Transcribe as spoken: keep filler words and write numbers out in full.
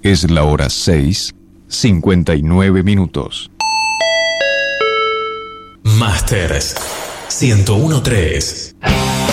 Es la hora seis, cincuenta y nueve minutos. Masters ciento uno punto tres.